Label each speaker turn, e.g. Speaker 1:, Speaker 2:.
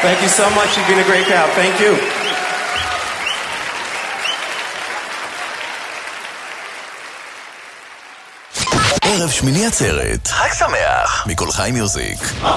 Speaker 1: Thank you so much. You've been a great crowd. Thank you.
Speaker 2: ערב שמיני עצרת. חג שמח. מכל חי מיוזיק.